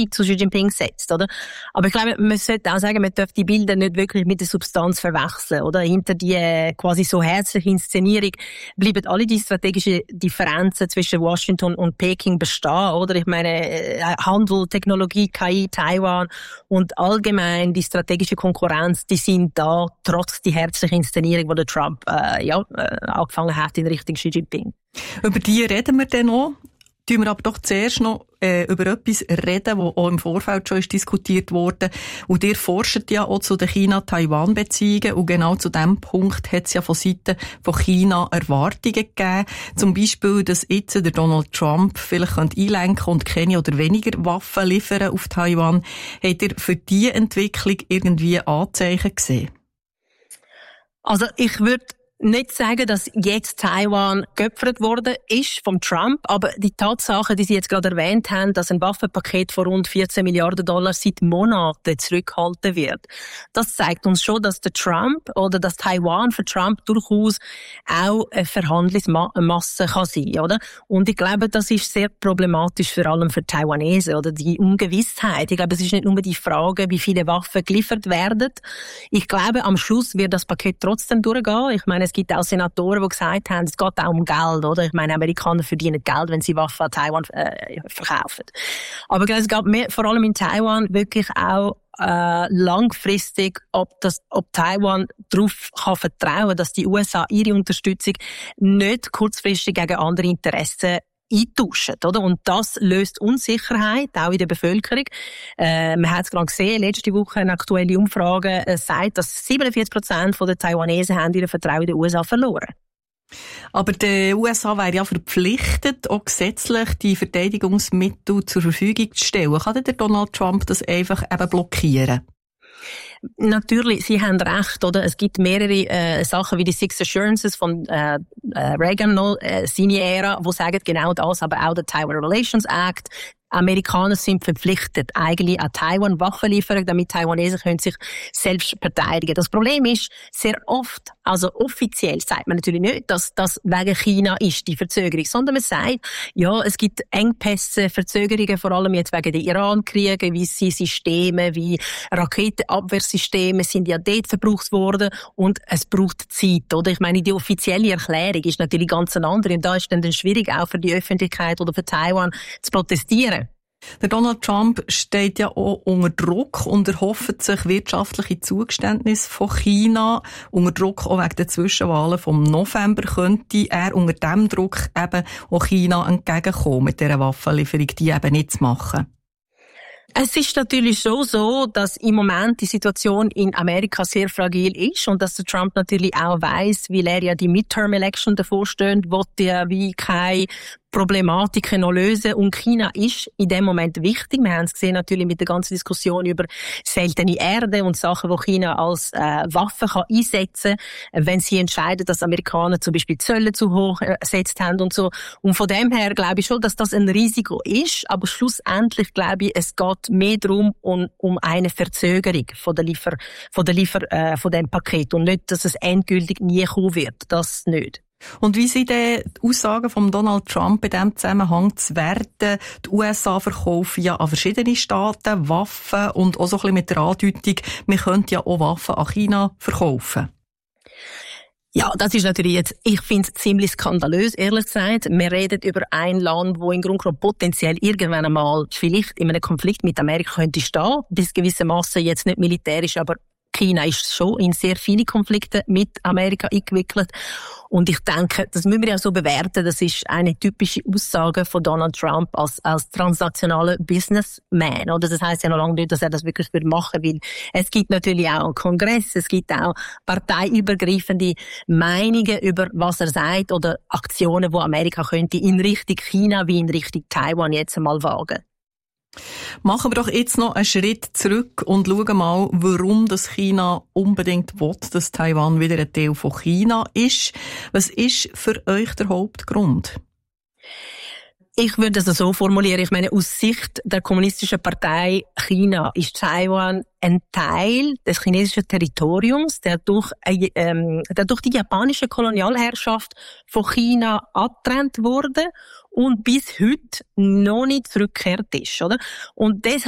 Beziehung zu Xi Jinping setzt, oder? Aber ich glaube, man sollte auch sagen, man darf die Bilder nicht wirklich mit der Substanz verwechseln, oder? Hinter die quasi so herzliche Inszenierung bleiben alle die strategischen Differenzen zwischen Washington und Peking bestehen, oder? Ich meine, Handel, Technologie, KI, Taiwan und allgemein die strategische Konkurrenz, die sind da, trotz die herzliche Inszenierung, die der Trump angefangen hat in Richtung Xi Jinping. Über die reden wir dann noch. Tun wir aber doch zuerst noch über etwas reden, das auch im Vorfeld schon ist diskutiert wurde. Und ihr forscht ja auch zu den China-Taiwan-Beziehungen. Und genau zu diesem Punkt hat es ja von Seiten von China Erwartungen gegeben. Zum Beispiel, dass jetzt der Donald Trump vielleicht einlenken und keine oder weniger Waffen liefern auf Taiwan. Habt ihr für diese Entwicklung irgendwie Anzeichen gesehen? Also ich würde nicht sagen, dass jetzt Taiwan geopfert worden ist vom Trump, aber die Tatsache, die Sie jetzt gerade erwähnt haben, dass ein Waffenpaket von rund 14 Milliarden Dollar seit Monaten zurückgehalten wird, das zeigt uns schon, dass der Trump oder dass Taiwan für Trump durchaus auch eine Verhandlungsmasse kann sein, oder? Und ich glaube, das ist sehr problematisch, vor allem für Taiwanesen, oder die Ungewissheit. Ich glaube, es ist nicht nur die Frage, wie viele Waffen geliefert werden. Ich glaube, am Schluss wird das Paket trotzdem durchgehen. Ich meine, es gibt auch Senatoren, die gesagt haben, es geht auch um Geld, oder? Ich meine, Amerikaner verdienen Geld, wenn sie Waffen an Taiwan verkaufen. Aber es geht vor allem in Taiwan wirklich auch langfristig, ob Taiwan darauf kann vertrauen, dass die USA ihre Unterstützung nicht kurzfristig gegen andere Interessen eintauschen, oder? Und das löst Unsicherheit, auch in der Bevölkerung. Man hat es gerade gesehen, letzte Woche eine aktuelle Umfrage sagt, dass 47% der Taiwanesen haben ihr Vertrauen in die USA verloren. Aber die USA wäre ja verpflichtet, auch gesetzlich die Verteidigungsmittel zur Verfügung zu stellen. Kann der Donald Trump das einfach eben blockieren? Natürlich, Sie haben recht, oder? Es gibt mehrere Sachen wie die Six Assurances von Reagan noch, seine Ära, wo sagen genau das, aber auch der Taiwan Relations Act. Amerikaner sind verpflichtet, eigentlich an Taiwan Waffen liefern, damit Taiwanesen können sich selbst verteidigen. Das Problem ist, sehr oft, also offiziell sagt man natürlich nicht, dass das wegen China ist, die Verzögerung, sondern man sagt, ja, es gibt Engpässe, Verzögerungen, vor allem jetzt wegen der Iran-Kriege, gewisse Systeme wie Raketenabwehrsysteme sind ja dort verbraucht worden und es braucht Zeit, oder? Ich meine, die offizielle Erklärung ist natürlich ganz eine andere und da ist dann schwierig auch für die Öffentlichkeit oder für Taiwan zu protestieren. Der Donald Trump steht ja auch unter Druck und erhofft sich wirtschaftliche Zugeständnisse von China. Unter Druck auch wegen der Zwischenwahlen vom November könnte er unter diesem Druck eben auch China entgegenkommen, mit dieser Waffenlieferung, die eben nicht zu machen. Es ist natürlich schon so, dass im Moment die Situation in Amerika sehr fragil ist und dass der Trump natürlich auch weiss, weil er ja die Midterm-Election davor steht, will er wie keine Problematiken noch lösen. Und China ist in dem Moment wichtig. Wir haben es gesehen natürlich mit der ganzen Diskussion über seltene Erde und Sachen, die China als Waffe kann einsetzen kann, wenn sie entscheiden, dass Amerikaner zum Beispiel Zölle zu hoch gesetzt haben und so. Und von dem her glaube ich schon, dass das ein Risiko ist. Aber schlussendlich glaube ich, es geht mehr darum, um eine Verzögerung von dem Paket und nicht, dass es endgültig nie kommen wird. Das nicht. Und wie sind denn die Aussagen von Donald Trump in diesem Zusammenhang zu werten? Die USA verkaufen ja an verschiedene Staaten Waffen und auch so ein bisschen mit der Andeutung, man könnte ja auch Waffen an China verkaufen. Ja, das ist natürlich jetzt, ich finde es ziemlich skandalös, ehrlich gesagt. Wir reden über ein Land, wo im Grunde genommen potenziell irgendwann einmal vielleicht in einem Konflikt mit Amerika könnte stehen. Bis gewissermaßen jetzt nicht militärisch, aber China ist schon in sehr viele Konflikte mit Amerika eingewickelt. Und ich denke, das müssen wir ja so bewerten. Das ist eine typische Aussage von Donald Trump als transnationaler Businessman. Oder das heisst ja noch lange nicht, dass er das wirklich machen will. Es gibt natürlich auch einen Kongress, es gibt auch parteiübergreifende Meinungen über was er sagt oder Aktionen, wo Amerika könnte in Richtung China wie in Richtung Taiwan jetzt einmal wagen. Machen wir doch jetzt noch einen Schritt zurück und schauen mal, warum das China unbedingt will, dass Taiwan wieder ein Teil von China ist. Was ist für euch der Hauptgrund? Ich würde es so formulieren. Ich meine, aus Sicht der Kommunistischen Partei China ist Taiwan ein Teil des chinesischen Territoriums, der durch die japanische Kolonialherrschaft von China abgetrennt wurde und bis heute noch nicht zurückgekehrt ist, oder? Und deshalb